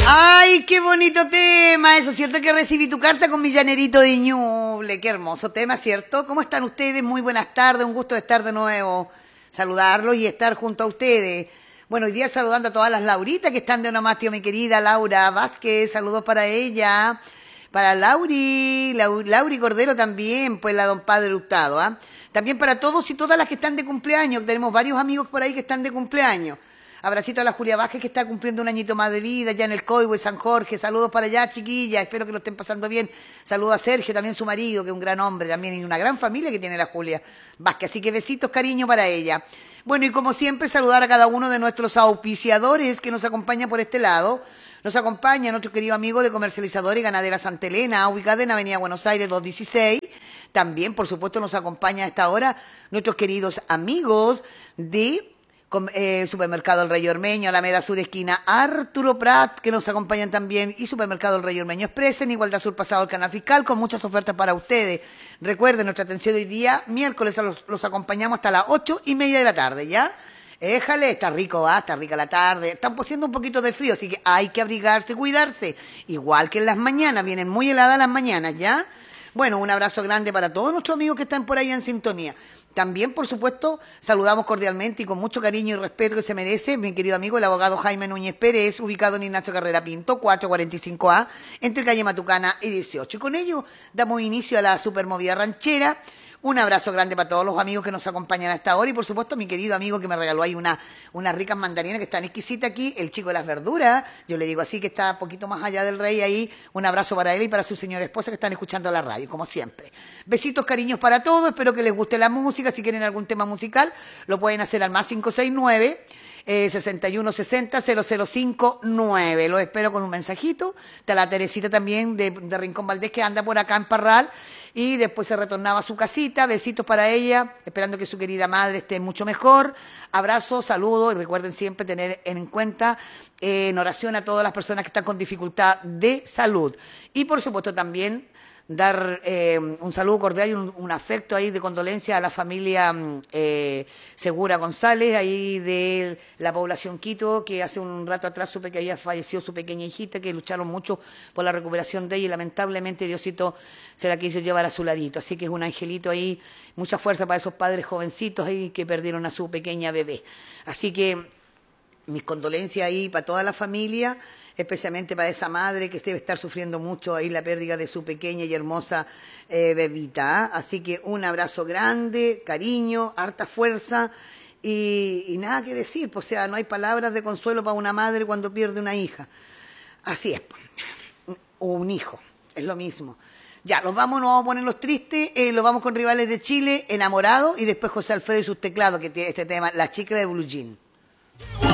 Ay, qué bonito tema. Eso, ¿cierto? Que recibí tu carta con mi llanerito de Ñuble. Qué hermoso tema, ¿cierto? ¿Cómo están ustedes? Muy buenas tardes. Un gusto de estar de nuevo. Saludarlos y estar junto a ustedes. Bueno, hoy día saludando a todas las Lauritas que están de onomastio, mi querida Laura Vázquez. Saludos para ella. Para Lauri Cordero también, pues la don Padre Hurtado, ¿ah? También para todos y todas las que están de cumpleaños. Tenemos varios amigos por ahí que están de cumpleaños. Abracito a la Julia Vázquez que está cumpliendo un añito más de vida ya en el Coihue, San Jorge. Saludos para allá, chiquillas. Espero que lo estén pasando bien. Saludos a Sergio, también su marido, que es un gran hombre también y una gran familia que tiene la Julia Vázquez. Así que besitos, cariño para ella. Bueno, y como siempre, saludar a cada uno de nuestros auspiciadores que nos acompañan por este lado. Nos acompaña nuestro querido amigo de Comercializadora y Ganadera Santa Elena, ubicada en Avenida Buenos Aires 216. También, por supuesto, nos acompaña a esta hora nuestros queridos amigos de Supermercado El Rey Ormeño, Alameda Sur, esquina Arturo Prat, que nos acompañan también, y Supermercado El Rey Ormeño Express, en Igualdad Sur, pasado el Canal Fiscal, con muchas ofertas para ustedes. Recuerden, nuestra atención hoy día, miércoles, los acompañamos hasta las 8:30 de la tarde, ¿ya? Éjale, está rico, está rica la tarde. Están haciendo un poquito de frío, así que hay que abrigarse, cuidarse. Igual que en las mañanas, vienen muy heladas las mañanas, ¿ya? Bueno, un abrazo grande para todos nuestros amigos que están por ahí en sintonía. También, por supuesto, saludamos cordialmente y con mucho cariño y respeto que se merece mi querido amigo, el abogado Jaime Núñez Pérez, ubicado en Ignacio Carrera Pinto, 445A, entre calle Matucana y 18. Y con ello damos inicio a la supermovida ranchera. Un abrazo grande para todos los amigos que nos acompañan a esta hora y, por supuesto, mi querido amigo que me regaló ahí unas ricas mandarinas que están exquisitas aquí, el chico de las verduras, yo le digo así que está un poquito más allá del rey ahí. Un abrazo para él y para su señora esposa que están escuchando la radio, como siempre. Besitos, cariños para todos, espero que les guste la música. Si quieren algún tema musical, lo pueden hacer al más 569 6160 0059. Los espero con un mensajito. Está la Teresita también de Rincón Valdés que anda por acá en Parral y después se retornaba a su casita. Besitos para ella, esperando que su querida madre esté mucho mejor. Abrazos, saludos y recuerden siempre tener en cuenta en oración a todas las personas que están con dificultad de salud. Y por supuesto también dar un saludo cordial y un afecto ahí de condolencia a la familia Segura González, ahí de la población Quito, que hace un rato atrás supe que había fallecido su pequeña hijita, que lucharon mucho por la recuperación de ella y lamentablemente Diosito se la quiso llevar a su ladito. Así que es un angelito ahí, mucha fuerza para esos padres jovencitos ahí que perdieron a su pequeña bebé. Así que mis condolencias ahí para toda la familia, especialmente para esa madre que debe estar sufriendo mucho ahí la pérdida de su pequeña y hermosa bebita. Así que un abrazo grande, cariño, harta fuerza y nada que decir. O sea, no hay palabras de consuelo para una madre cuando pierde una hija. Así es, o un hijo, es lo mismo. Ya, nos vamos a poner los tristes, los vamos con Rivales de Chile, Enamorado, y después José Alfredo y sus teclados, que tiene este tema, La Chica de Blue Jean.